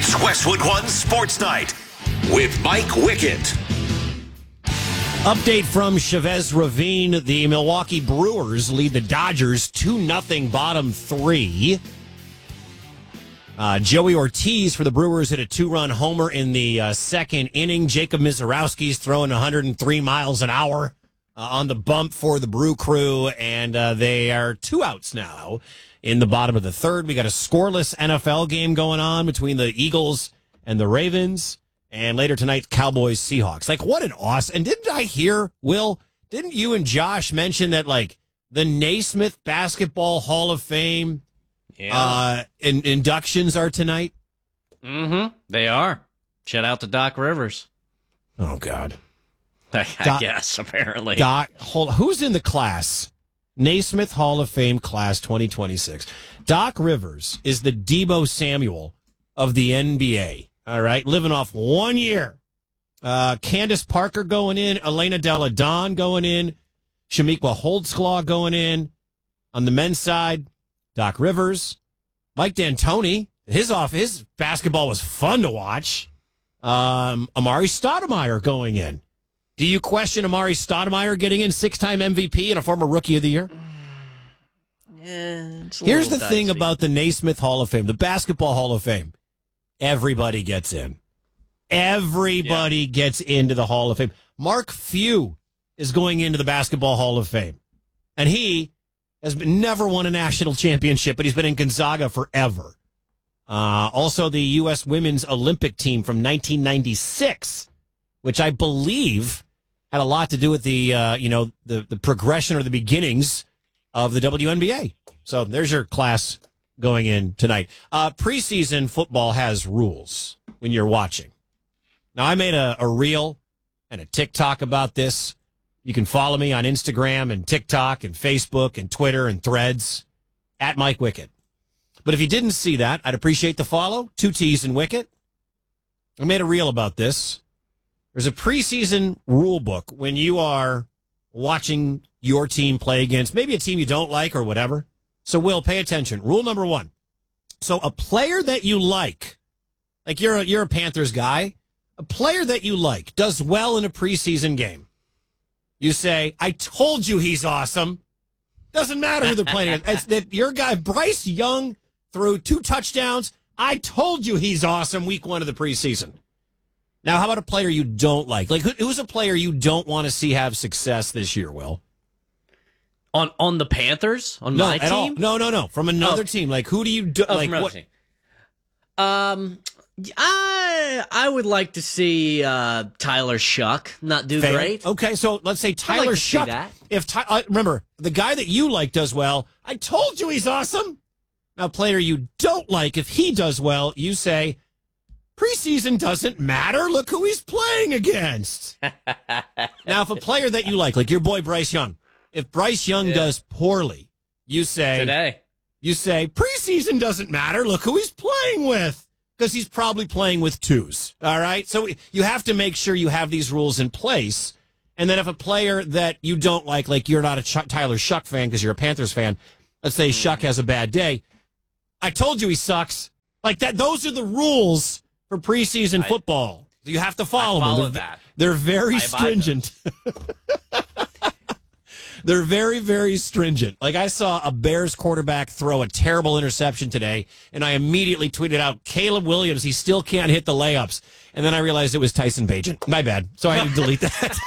It's Westwood One Sports Night with Mike Wickett. Update from Chavez Ravine. The Milwaukee Brewers lead the Dodgers 2-0 bottom three. Joey Ortiz for the Brewers hit a 2-run homer in the second inning. Jacob Mizorowski's throwing 103 miles an hour on the bump for the Brew Crew, and they are 2 outs now in the bottom of the third. We got a scoreless NFL game going on between the Eagles and the Ravens. And later tonight, Cowboys, Seahawks. Like, what an awesome... And didn't I hear, Will, didn't you and Josh mention that, like, the Naismith Basketball Hall of Fame inductions are tonight? Mm-hmm. They are. Shout out to Doc Rivers. Oh, God. I guess, apparently. Who's in the class? Naismith Hall of Fame class 2026. Doc Rivers is the Deebo Samuel of the NBA. All right, living off 1 year. Candace Parker going in, Elena Delle Donne going in, Shamiqua Holdsclaw going in. On the men's side, Doc Rivers, Mike D'Antoni. His basketball was fun to watch. Amari Stoudemire going in. Do you question Amari Stoudemire getting in, 6-time MVP and a former Rookie of the Year? Here's the thing about the Naismith Hall of Fame, the Basketball Hall of Fame. Everybody gets in. Everybody gets into the Hall of Fame. Mark Few is going into the Basketball Hall of Fame. And he has never won a national championship, but he's been in Gonzaga forever. Also, the U.S. Women's Olympic team from 1996, which I believe had a lot to do with the progression or the beginnings of the WNBA. So there's your class going in tonight. Preseason football has rules when you're watching. Now, I made a reel and a TikTok about this. You can follow me on Instagram and TikTok and Facebook and Twitter and Threads at Mike Wickett. But if you didn't see that, I'd appreciate the follow. 2 T's and Wickett. I made a reel about this. There's a preseason rule book when you are watching your team play against maybe a team you don't like or whatever. So, Will, pay attention. Rule number 1. So, a player that you like you're a Panthers guy, a player that you like does well in a preseason game. You say, I told you he's awesome. Doesn't matter who they're playing against. It's that your guy, Bryce Young, threw 2 touchdowns. I told you he's awesome week 1 of the preseason. Now, how about a player you don't like? Like, who's a player you don't want to see have success this year, Will? On the Panthers? On my team? No. From another team. Like, who do you do? Like, what? Team. I would like to see Tyler Shuck not do great. Okay, so let's say Tyler Shuck. If remember, the guy that you like does well, I told you he's awesome. Now, player you don't like, if he does well, you say, preseason doesn't matter. Look who he's playing against. Now, if a player that you like your boy Bryce Young, if Bryce Young does poorly, you say preseason doesn't matter. Look who he's playing with, because he's probably playing with 2s. All right, so you have to make sure you have these rules in place. And then if a player that you don't like you're not a Tyler Shuck fan because you're a Panthers fan, let's say Shuck has a bad day, I told you he sucks. Like that. Those are the rules for preseason football. You have to follow them. They're very stringent. They're very, very stringent. Like, I saw a Bears quarterback throw a terrible interception today, and I immediately tweeted out, Caleb Williams, he still can't hit the layups. And then I realized it was Tyson Bagent. My bad. So I had to delete that.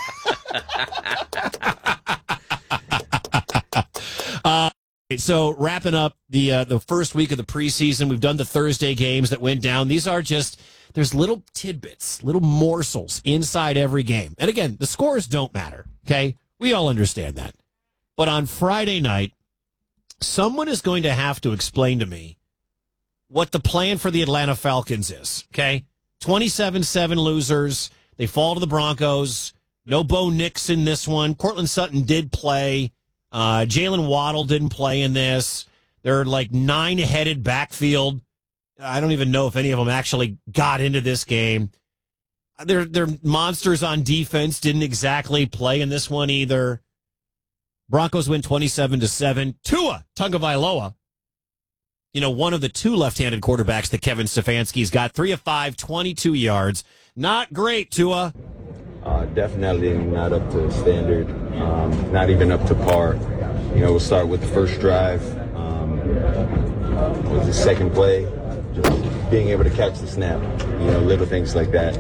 So wrapping up the first week of the preseason, we've done the Thursday games that went down. These are just, there's little tidbits, little morsels inside every game. And again, the scores don't matter, okay? We all understand that. But on Friday night, someone is going to have to explain to me what the plan for the Atlanta Falcons is, okay? 27-7 losers. They fall to the Broncos. No Bo Nix in this one. Cortland Sutton did play. Jalen Waddle didn't play in this. They're like 9-headed backfield. I don't even know if any of them actually got into this game. They're monsters on defense. Didn't exactly play in this one either. Broncos win 27-7. Tua Tagovailoa one of the two left-handed quarterbacks that Kevin Stefanski's got. 3 of 5, 22 yards. Not great, Tua. Definitely not up to standard, not even up to par. We'll start with the first drive. Was the second play, just being able to catch the snap, little things like that.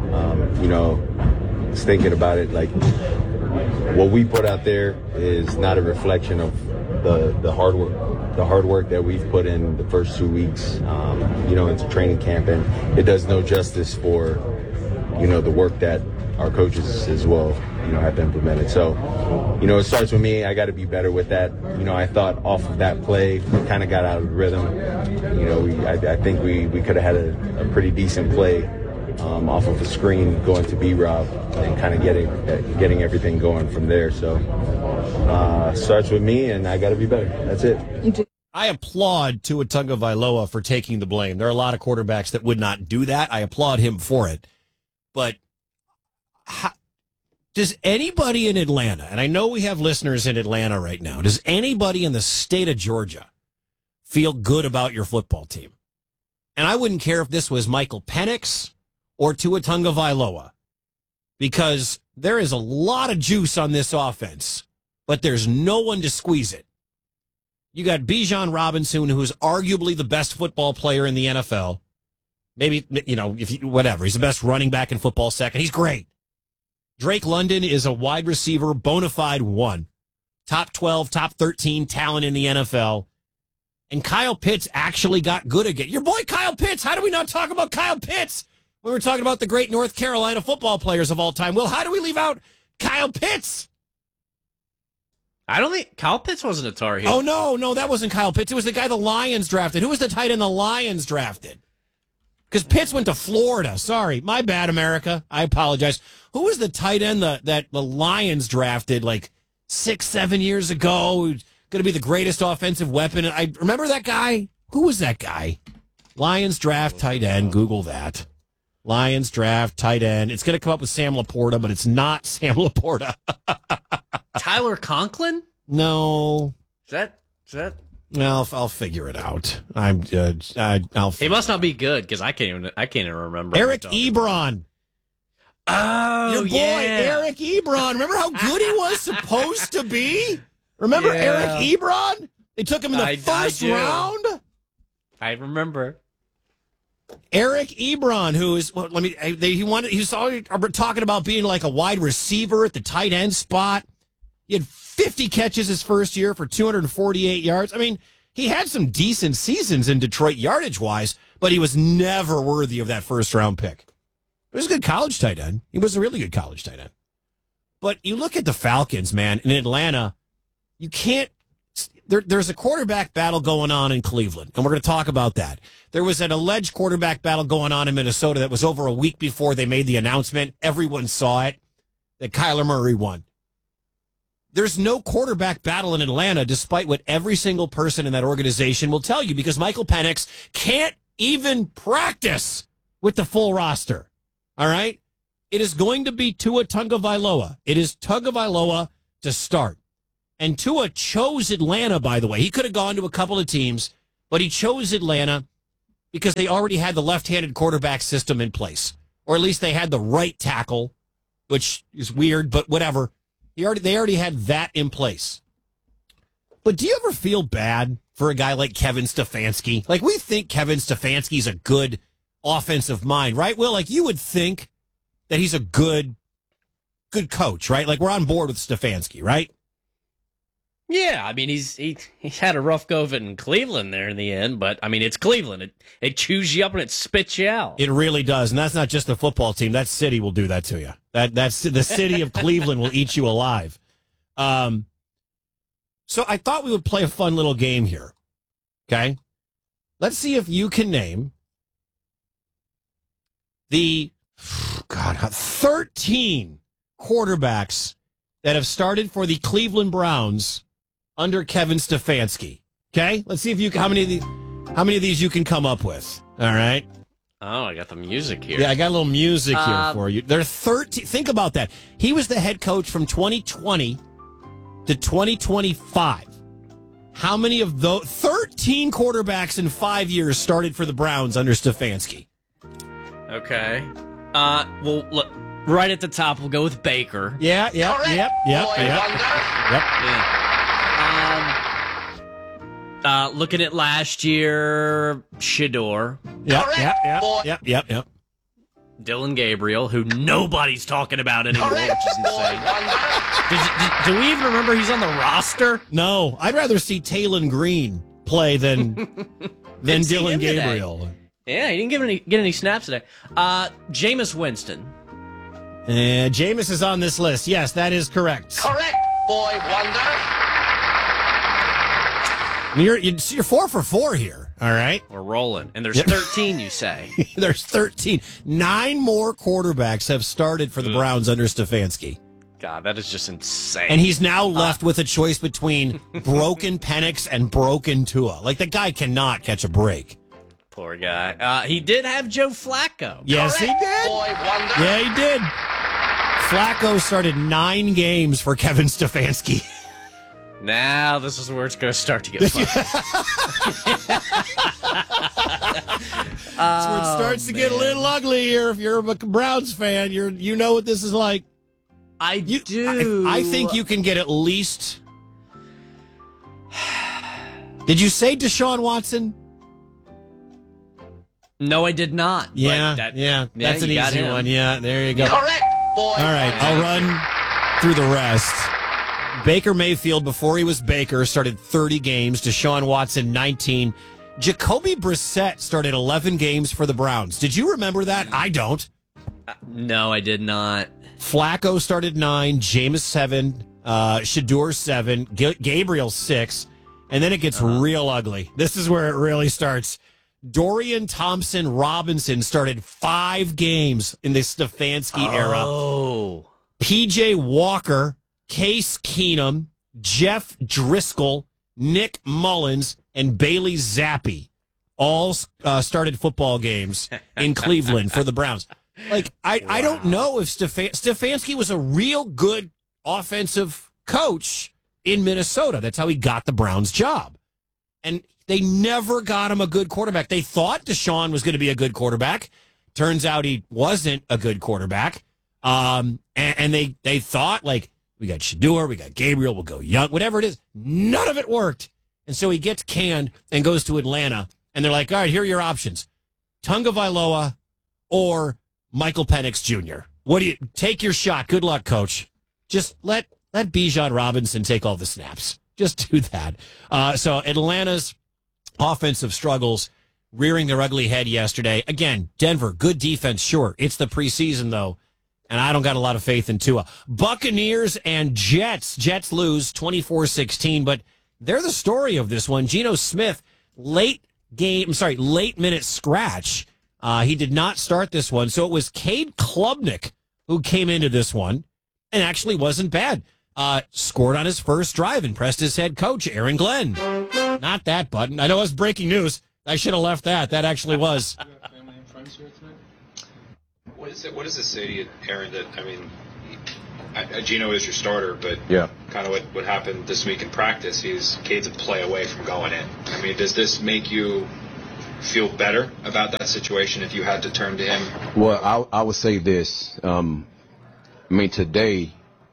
Just thinking about it, like what we put out there is not a reflection of the hard work that we've put in the first 2 weeks, into training camp, and it does no justice for, the work that our coaches as well, have implemented. So, it starts with me. I got to be better with that. I thought off of that play, we kind of got out of rhythm. I think we could have had a pretty decent play off of a screen going to B-Rob and kind of getting everything going from there. So, starts with me, and I got to be better. That's it. I applaud Tua Tagovailoa for taking the blame. There are a lot of quarterbacks that would not do that. I applaud him for it. But does anybody in Atlanta, and I know we have listeners in Atlanta right now, does anybody in the state of Georgia feel good about your football team? And I wouldn't care if this was Michael Penix or Tua Tagovailoa, because there is a lot of juice on this offense, but there's no one to squeeze it. You got Bijan Robinson, who's arguably the best football player in the NFL. Maybe, whatever. He's the best running back in football second. He's great. Drake London is a wide receiver, bona fide one. Top 12, top 13 talent in the NFL. And Kyle Pitts actually got good again. Your boy Kyle Pitts. How do we not talk about Kyle Pitts when we're talking about the great North Carolina football players of all time? Well, how do we leave out Kyle Pitts? I don't think Kyle Pitts wasn't a Tar Heel. Oh, no, that wasn't Kyle Pitts. It was the guy the Lions drafted. Who was the tight end the Lions drafted? Because Pitts went to Florida. Sorry. My bad, America. I apologize. Who was the tight end that the Lions drafted like 6-7 years ago? Who's going to be the greatest offensive weapon? I remember that guy. Who was that guy? Lions draft tight end. Google that. Lions draft tight end. It's going to come up with Sam Laporta, but it's not Sam Laporta. Tyler Conklin? No. Is that? Well, I'll figure it out. He must not be good because I can't even remember. Eric Ebron. Oh, your boy Eric Ebron. Remember how good he was supposed to be? Remember Eric Ebron? They took him in the first round. I remember. Eric Ebron, who is he was already talking about being like a wide receiver at the tight end spot. He had 50 catches his first year for 248 yards. I mean, he had some decent seasons in Detroit yardage-wise, but he was never worthy of that first-round pick. He was a good college tight end. He was a really good college tight end. But you look at the Falcons, man, in Atlanta, you can't there's a quarterback battle going on in Cleveland, and we're going to talk about that. There was an alleged quarterback battle going on in Minnesota that was over a week before they made the announcement. Everyone saw it, that Kyler Murray won. There's no quarterback battle in Atlanta, despite what every single person in that organization will tell you, because Michael Penix can't even practice with the full roster. All right? It is going to be Tua Tagovailoa. It is Tagovailoa to start. And Tua chose Atlanta, by the way. He could have gone to a couple of teams, but he chose Atlanta because they already had the left-handed quarterback system in place. Or at least they had the right tackle, which is weird, but whatever. They already had that in place. But do you ever feel bad for a guy like Kevin Stefanski? Like, we think Kevin Stefanski's a good offensive mind, right? Well, like, you would think that he's a good coach, right? Like, we're on board with Stefanski, right? Yeah, I mean, he's had a rough go of it in Cleveland there in the end, but, I mean, it's Cleveland. It chews you up and it spits you out. It really does, and that's not just the football team. That city will do that to you. That's the city of Cleveland will eat you alive. So I thought we would play a fun little game here, okay? Let's see if you can name the 13 quarterbacks that have started for the Cleveland Browns under Kevin Stefanski. Okay, let's see if how many of these you can come up with. All right. Oh, I got the music here. Yeah, I got a little music here for you. There are 13. Think about that. He was the head coach from 2020 to 2025. How many of those 13 quarterbacks in 5 years started for the Browns under Stefanski? Okay. Well, look, right at the top, we'll go with Baker. Yep. Looking at last year, Shador. Yep. Dylan Gabriel, who nobody's talking about anymore, which is insane. Do we even remember he's on the roster? No, I'd rather see Taylon Green play than Dylan him today. Gabriel. Yeah, he didn't get any snaps today. Jameis Winston. Jameis is on this list. Yes, that is correct. Correct, boy wonder. You're 4 for 4 here. All right. We're rolling. And there's 13, you say. There's 13. 9 more quarterbacks have started for the Browns under Stefanski. God, that is just insane. And he's now left with a choice between broken Penix and broken Tua. Like, the guy cannot catch a break. Poor guy. He did have Joe Flacco. Yes, he did. Boy wonder. Yeah, he did. Flacco started 9 games for Kevin Stefanski. Now this is where it's going to start to get fun. That's where it starts to get a little ugly here. If you're a Browns fan, you know what this is like. I do. I think you can get at least. Did you say Deshaun Watson? No, I did not. Yeah, But that's an you got easy him. one. Yeah, there you go. Correct, boy. All right, I'll run through the rest. Baker Mayfield, before he was Baker, started 30 games. Deshaun Watson, 19. Jacoby Brissett started 11 games for the Browns. Did you remember that? I don't. No, I did not. Flacco started 9, Jameis 7, Shador 7, Gabriel 6, and then it gets real ugly. This is where it really starts. Dorian Thompson-Robinson started 5 games in the Stefanski era. Oh. P.J. Walker, Case Keenum, Jeff Driscoll, Nick Mullins, and Bailey Zappi all started football games in Cleveland for the Browns. Like, I don't know if Stefanski was a real good offensive coach in Minnesota. That's how he got the Browns job. And they never got him a good quarterback. They thought Deshaun was going to be a good quarterback. Turns out he wasn't a good quarterback. And they thought, like, we got Shador, we got Gabriel, we'll go Young, whatever it is. None of it worked. And so he gets canned and goes to Atlanta. And they're like, all right, here are your options. Tunga Vailoa or Michael Penix Jr. What do you take your shot? Good luck, coach. Just let Bijan Robinson take all the snaps. Just do that. So Atlanta's offensive struggles rearing their ugly head yesterday. Again, Denver, good defense, sure. It's the preseason, though, and I don't got a lot of faith in Tua. Buccaneers and Jets. Jets lose 24-16, but they're the story of this one. Geno Smith, late minute scratch. He did not start this one, so it was Cade Klubnik who came into this one and actually wasn't bad. Scored on his first drive, impressed his head coach, Aaron Glenn. Not that button. I know it was breaking news. I should have left that. That actually was. You have family and friends here tonight? What does this say to you, Aaron, that, I mean, Geno is your starter, but kind of what happened this week in practice, Cade's a play away from going in. I mean, does this make you feel better about that situation if you had to turn to him? Well, I would say this. I mean, today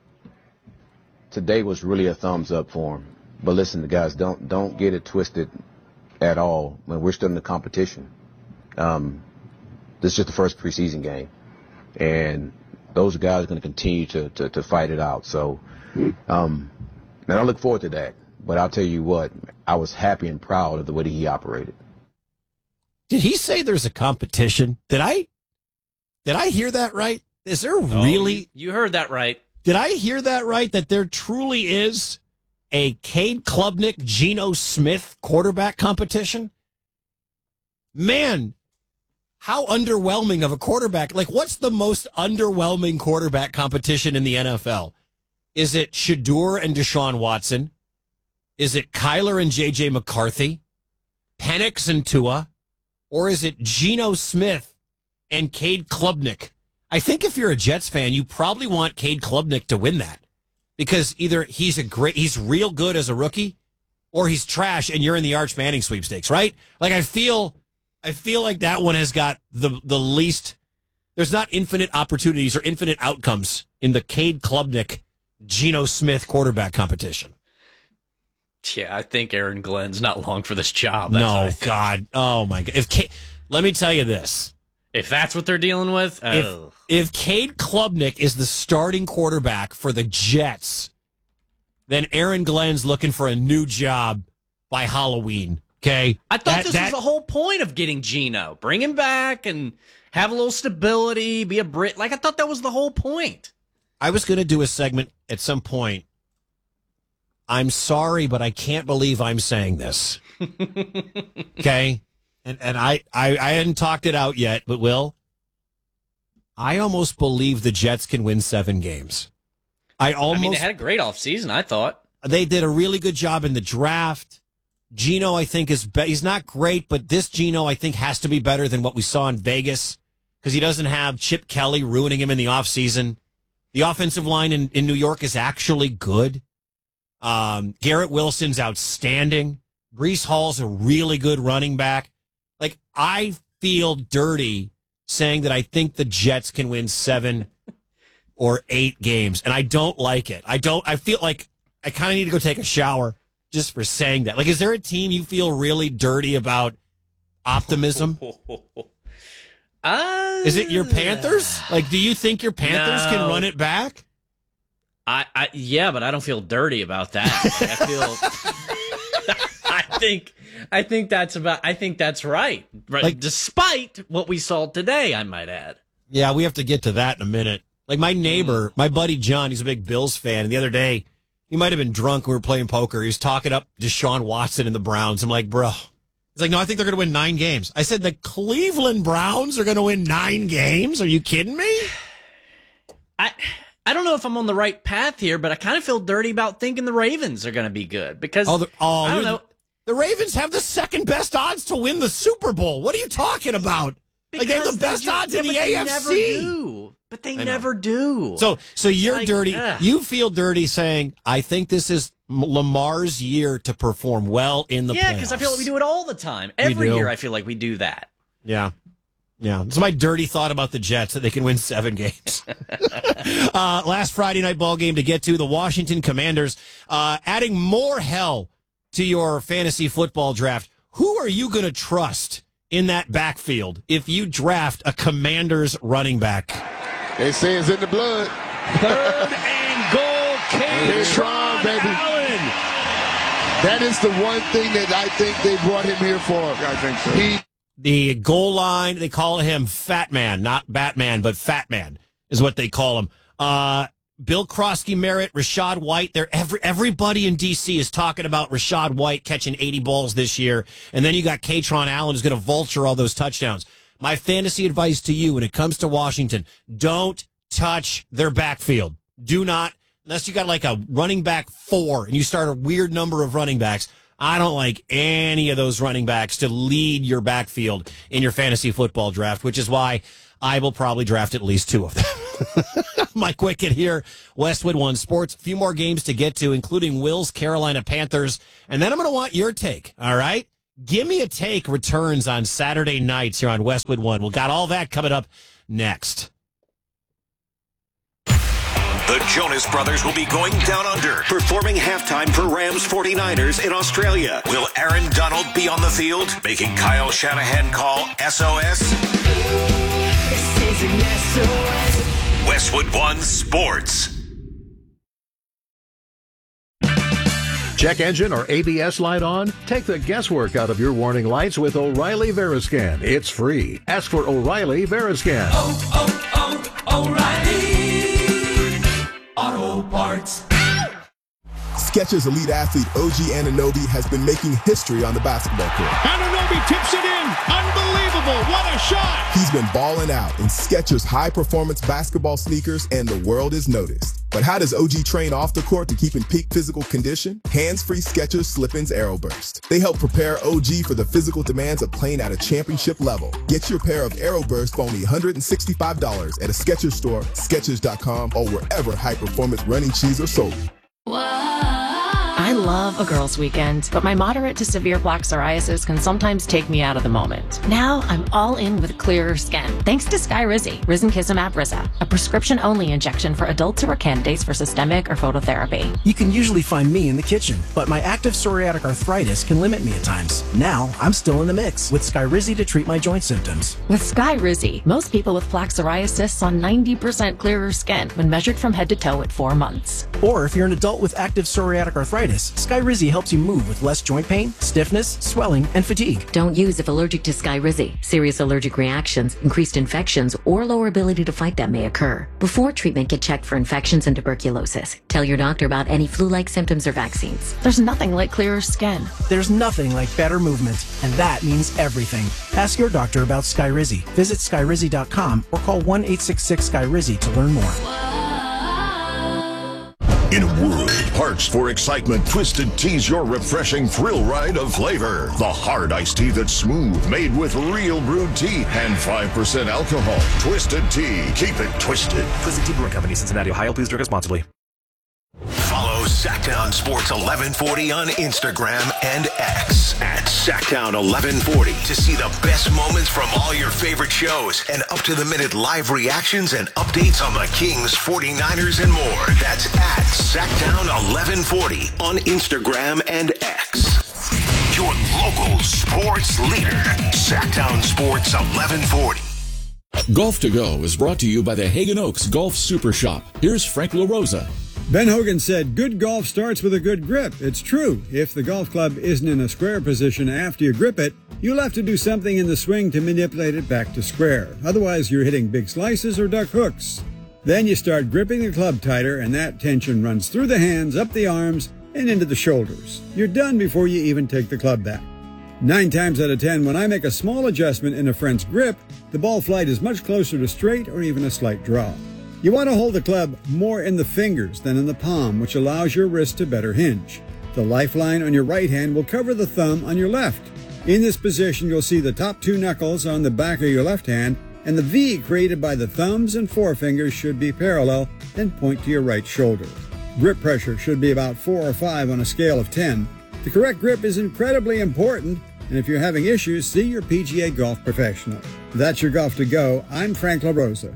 was really a thumbs up for him. But listen, guys, don't get it twisted at all. When we're still in the competition. This is just the first preseason game, and those guys are going to continue to fight it out. So, and I look forward to that. But I'll tell you what, I was happy and proud of the way that he operated. Did he say there's a competition? Did I hear that right? Is there really? You heard that right. Did I hear that right? That there truly is a Cade Klubnik, Geno Smith quarterback competition? Man, how underwhelming of a quarterback. Like, what's the most underwhelming quarterback competition in the NFL? Is it Shador and Deshaun Watson? Is it Kyler and J.J. McCarthy? Penix and Tua? Or is it Geno Smith and Cade Klubnik? I think if you're a Jets fan, you probably want Cade Klubnik to win that, because either he's real good as a rookie, or he's trash and you're in the Arch Manning sweepstakes, right? Like I feel like that one has got the least. There's not infinite opportunities or infinite outcomes in the Cade Klubnik, Geno Smith quarterback competition. Yeah, I think Aaron Glenn's not long for this job. No, God. Oh, my God. Let me tell you this. If that's what they're dealing with, if Cade Klubnik is the starting quarterback for the Jets, then Aaron Glenn's looking for a new job by Halloween, okay? I thought this was the whole point of getting Geno. Bring him back and have a little stability, be a Brit. Like, I thought that was the whole point. I was going to do a segment at some point. I'm sorry, but I can't believe I'm saying this. Okay? And I hadn't talked it out yet, but Will, I almost believe the Jets can win 7 games. I mean, they had a great offseason, I thought. They did a really good job in the draft. Geno, I think, he's not great, but this Geno, I think, has to be better than what we saw in Vegas because he doesn't have Chip Kelly ruining him in the offseason. The offensive line in New York is actually good. Garrett Wilson's outstanding. Breece Hall's a really good running back. Like, I feel dirty saying that I think the Jets can win 7 or 8 games, and I don't like it. I feel like I kind of need to go take a shower just for saying that. Like, is there a team you feel really dirty about optimism? Is it your Panthers? Like, do you think your Panthers can run it back? Yeah, but I don't feel dirty about that. I think that's right. Like, despite what we saw today, I might add. Yeah, we have to get to that in a minute. Like my neighbor, my buddy John, he's a big Bills fan. And the other day, he might have been drunk when we were playing poker. He was talking up Deshaun Watson and the Browns. I'm like, bro. He's like, no, I think they're going to win 9 games. I said, the Cleveland Browns are going to win 9 games? Are you kidding me? I don't know if I'm on the right path here, but I kind of feel dirty about thinking the Ravens are going to be good because I don't know. The Ravens have the second best odds to win the Super Bowl. What are you talking about? Like they have the best odds in the AFC. But they never do. So you're dirty. You feel dirty saying, I think this is Lamar's year to perform well in the playoffs. Yeah, because I feel like we do it all the time. Every year I feel like we do that. Yeah. Yeah. It's my dirty thought about the Jets that they can win 7 games. Last Friday night ball game to get to, the Washington Commanders adding more hell to your fantasy football draft. Who are you going to trust in that backfield if you draft a Commanders running back? They say it's in the blood. 3rd and goal, Kaytron Allen. That is the one thing that I think they brought him here for. I think so. The goal line, they call him Fat Man, not Batman, but Fat Man is what they call him. Bill Krosky Merritt, Rachaad White. Everybody in D.C. is talking about Rachaad White catching 80 balls this year. And then you got Kaytron Allen who's going to vulture all those touchdowns. My fantasy advice to you when it comes to Washington, don't touch their backfield. Do not, unless you got like a running back 4 and you start a weird number of running backs. I don't like any of those running backs to lead your backfield in your fantasy football draft, which is why I will probably draft at least 2 of them. Mike Wickett here, Westwood One Sports. A few more games to get to, including Will's Carolina Panthers. And then I'm going to want your take, all right? Give me a take returns on Saturday nights here on Westwood One. We've got all that coming up next. The Jonas Brothers will be going down under, performing halftime for Rams 49ers in Australia. Will Aaron Donald be on the field, making Kyle Shanahan call SOS? Westwood One Sports. Check engine or ABS light on? Take the guesswork out of your warning lights with O'Reilly Veriscan. It's free. Ask for O'Reilly Veriscan. O'Reilly Auto Parts. Skechers elite athlete OG Anunoby has been making history on the basketball court. Anunoby tips it in. Unbelievable. What a shot. He's been balling out in Skechers high-performance basketball sneakers, and the world is noticed. But how does OG train off the court to keep in peak physical condition? Hands-free Skechers Slip-ins Aeroburst. They help prepare OG for the physical demands of playing at a championship level. Get your pair of Aeroburst for only $165 at a Skechers store, Skechers.com, or wherever high-performance running shoes are sold. I love a girls' weekend, but my moderate to severe plaque psoriasis can sometimes take me out of the moment. Now I'm all in with clearer skin, thanks to Skyrizi, risankizumab Riza, a prescription-only injection for adults who are candidates for systemic or phototherapy. You can usually find me in the kitchen, but my active psoriatic arthritis can limit me at times. Now I'm still in the mix with Skyrizi to treat my joint symptoms. With Skyrizi, most people with plaque psoriasis saw 90% clearer skin when measured from head to toe at 4 months. Or if you're an adult with active psoriatic arthritis, Skyrizi helps you move with less joint pain, stiffness, swelling, and fatigue. Don't use if allergic to Skyrizi. Serious allergic reactions, increased infections, or lower ability to fight them may occur. Before treatment, get checked for infections and tuberculosis. Tell your doctor about any flu-like symptoms or vaccines. There's nothing like clearer skin. There's nothing like better movement, and that means everything. Ask your doctor about Skyrizi. Visit Skyrizi.com or call 1-866-SKYRIZI to learn more. In a world parched for excitement, Twisted Tea's your refreshing thrill ride of flavor. The hard iced tea that's smooth, made with real brewed tea and 5% alcohol. Twisted Tea. Keep it twisted. Twisted Tea Brewing Company, Cincinnati, Ohio. Please drink responsibly. Follow Sacktown Sports 1140 on Instagram and X at Sacktown 1140 to see the best moments from all your favorite shows and up-to-the-minute live reactions and updates on the Kings, 49ers, and more. That's at Sacktown 1140 on Instagram and X. Your local sports leader, Sacktown Sports 1140. Golf to Go is brought to you by the Hagen Oaks Golf Super Shop. Here's Frank LaRosa. Ben Hogan said, good golf starts with a good grip. It's true. If the golf club isn't in a square position after you grip it, you'll have to do something in the swing to manipulate it back to square. Otherwise, you're hitting big slices or duck hooks. Then you start gripping the club tighter, and that tension runs through the hands, up the arms, and into the shoulders. You're done before you even take the club back. 9 times out of 10, when I make a small adjustment in a friend's grip, the ball flight is much closer to straight or even a slight draw. You want to hold the club more in the fingers than in the palm, which allows your wrist to better hinge. The lifeline on your right hand will cover the thumb on your left. In this position, you'll see the top 2 knuckles on the back of your left hand, and the V created by the thumbs and forefingers should be parallel and point to your right shoulder. Grip pressure should be about 4 or 5 on a scale of 10. The correct grip is incredibly important, and if you're having issues, see your PGA golf professional. That's your Golf to Go. I'm Frank LaRosa.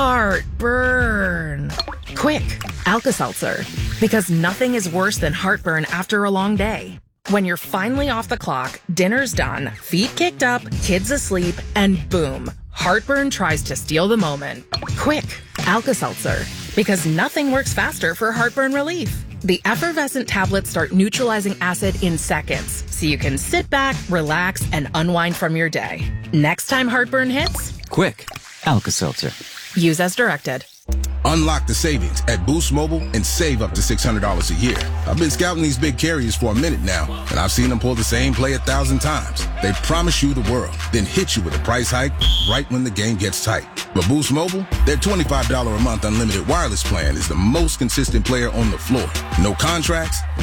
Heartburn. Quick, Alka-Seltzer. Because nothing is worse than heartburn after a long day. When you're finally off the clock, dinner's done, feet kicked up, kids asleep, and boom, heartburn tries to steal the moment. Quick, Alka-Seltzer. Because nothing works faster for heartburn relief. The effervescent tablets start neutralizing acid in seconds, so you can sit back, relax, and unwind from your day. Next time heartburn hits, quick, Alka-Seltzer. Use as directed. Unlock the savings at Boost Mobile and save up to $600 a year. I've been scouting these big carriers for a minute now, and I've seen them pull the same play 1,000 times. They promise you the world, then hit you with a price hike right when the game gets tight. But Boost Mobile, their $25 a month unlimited wireless plan is the most consistent player on the floor. No contracts,